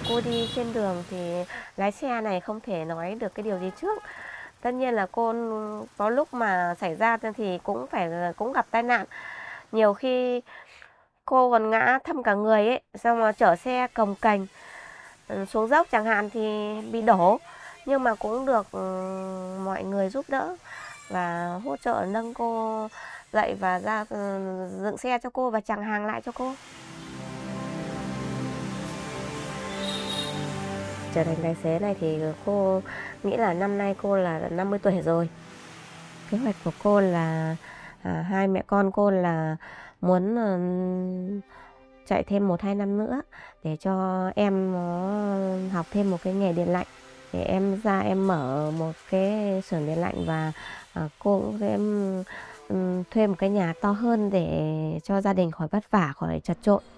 cô đi trên đường thì lái xe này không thể nói được cái điều gì trước. Tất nhiên là cô có lúc mà xảy ra thì cũng gặp tai nạn. Nhiều khi cô còn ngã thâm cả người ấy, xong rồi chở xe cồng kềnh xuống dốc chẳng hạn thì bị đổ. Nhưng mà cũng được mọi người giúp đỡ và hỗ trợ nâng cô dậy và dựng xe cho cô và chằng hàng lại cho cô. Trở thành tài xế này thì cô nghĩ là năm nay cô là 50 tuổi rồi. Kế hoạch của cô là hai mẹ con cô là muốn chạy thêm 1-2 năm nữa để cho em nó học thêm một cái nghề điện lạnh, để em ra em mở một cái xưởng điện lạnh và cô cũng sẽ thuê một cái nhà to hơn để cho gia đình khỏi vất vả, khỏi chật chội.